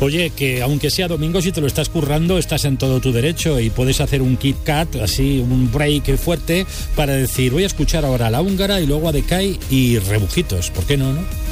Oye, que aunque sea domingo, si te lo estás currando, estás en todo tu derecho y puedes hacer un Kit Kat, así, un break fuerte para decir, voy a escuchar ahora a La Húngara y luego a Decay y Rebujitos. ¿Por qué no, no?